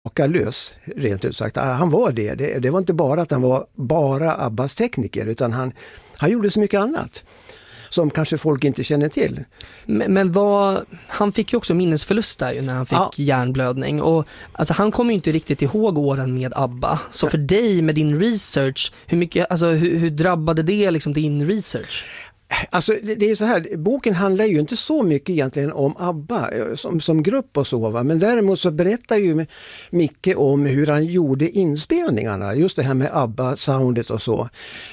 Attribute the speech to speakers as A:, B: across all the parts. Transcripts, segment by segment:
A: makalös, rent ut sagt. Han var det. Det var inte bara att han var bara Abbas tekniker, utan han gjorde så mycket annat som kanske folk inte känner till.
B: Men han fick ju också minnesförlust där ju när han fick hjärnblödning. Och alltså, han kommer ju inte riktigt ihåg åren med ABBA. Så för dig med din research, hur drabbade det liksom din research?
A: Alltså det är så här, boken handlar ju inte så mycket egentligen om ABBA som grupp och så, va? Men däremot så berättar ju Micke om hur han gjorde inspelningarna, just det här med ABBA-soundet och så.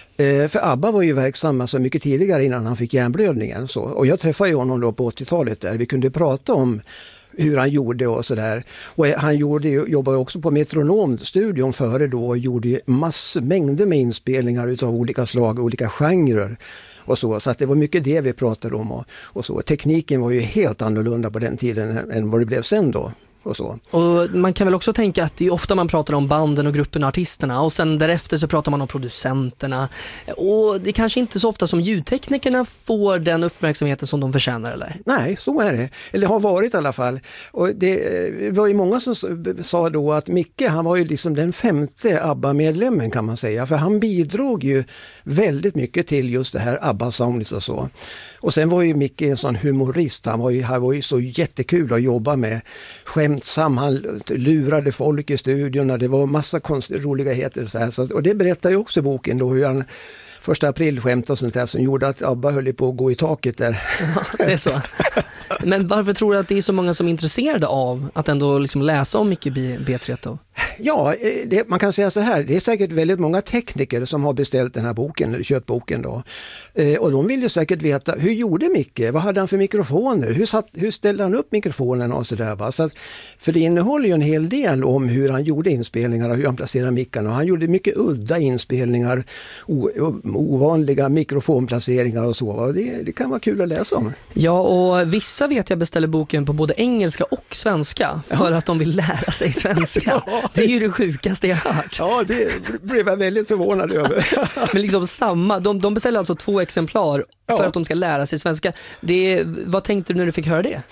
A: För ABBA var ju verksamma så mycket tidigare innan han fick hjärnblödningen. Så. Och jag träffade ju honom då på 80-talet där. Vi kunde prata om hur han gjorde och sådär. Och han jobbade också på Metronomstudion före då och gjorde mängder med inspelningar utav olika slag, olika genrer. Och så att det var mycket det vi pratade om och så. Tekniken var ju helt annorlunda på den tiden än vad det blev sen då. Och så.
B: Och man kan väl också tänka att det är ofta man pratar om banden och gruppen och artisterna och sen därefter så pratar man om producenterna och det är kanske inte så ofta som ljudteknikerna får den uppmärksamheten som de förtjänar, eller?
A: Nej, så är det. Eller har varit i alla fall. Och det var ju många som sa då att Micke, han var ju liksom den 5:e ABBA-medlemmen kan man säga, för han bidrog ju väldigt mycket till just det här ABBA-soundet och så. Och sen var ju Micke en sån humorist, han var ju så jättekul att jobba med, skämtsam, han lurade folk i studion, det var massa roligheter så här. Och det berättar ju också i boken då hur han 1 april skämt och sånt där som gjorde att ABBA höll på att gå i taket där.
B: Ja, det är så. Men varför tror du att det är så många som är intresserade av att ändå liksom läsa om Micke B. Tretow?
A: Ja, man kan säga så här, det är säkert väldigt många tekniker som har beställt den här boken, eller köpt boken då. Och de vill ju säkert veta, hur gjorde Micke? Vad hade han för mikrofoner? Hur ställde han upp mikrofonerna och sådär, va? Så att, för det innehåller ju en hel del om hur han gjorde inspelningar och hur han placerade mickarna. Och han gjorde mycket udda inspelningar, ovanliga mikrofonplaceringar och så, va? Det kan vara kul att läsa om.
B: Ja, och vissa vet jag beställer boken på både engelska och svenska för att de vill lära sig svenska. Det är ju det sjukaste jag har hört.
A: Ja, det blev jag väldigt förvånad över.
B: Men liksom samma, de beställer alltså 2 exemplar för att de ska lära sig svenska. Vad tänkte du när du fick höra det?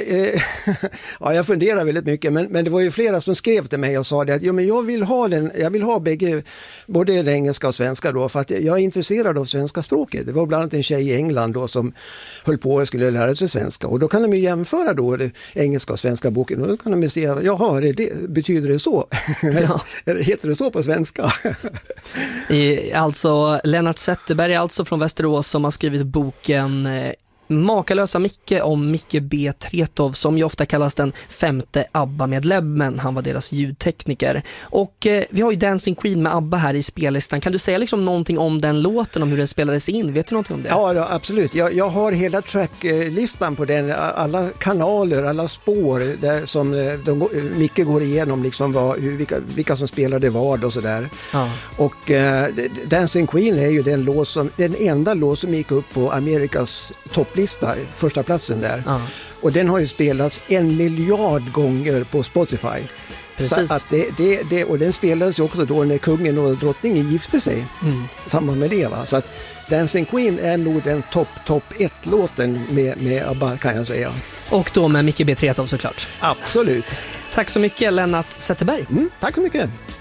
A: Ja, jag funderar väldigt mycket, men det var ju flera som skrev till mig och sa det att men jag vill ha bägge, både det engelska och svenska då, för att jag är intresserad av svenska språket. Det var bland annat en tjej i England då som höll på och skulle lära sig svenska, och då kan de ju jämföra då det engelska och svenska boken, och då kan de ju se, jaha, betyder det så? Ja. Heter det så på svenska?
B: Alltså Lennart Zetterberg, alltså från Västerås, som har skrivit boken Makalösa Micke om Micke B. Tretow, som ju ofta kallas den 5:e ABBA-medlemmen. Han var deras ljudtekniker. Och vi har ju Dancing Queen med ABBA här i spellistan. Kan du säga liksom någonting om den låten, om hur den spelades in? Vet du någonting om det? Ja,
A: absolut. Jag har hela tracklistan på den. Alla kanaler, alla spår där som Micke går igenom liksom vilka som spelade vad och sådär. Ja. Och Dancing Queen är ju den enda låt som gick upp på Amerikas topplista, första platsen där. Ja. Och den har ju spelats 1 miljard gånger på Spotify.
B: Precis.
A: Så att och den spelades ju också då när kungen och drottningen gifte sig. Samman med det, va? Så att Dancing Queen är nog den topp 1-låten med ABBA, kan jag säga.
B: Och då med Micke B. Tretow såklart.
A: Absolut.
B: Tack så mycket, Lennart Zetterberg.
A: Tack så mycket.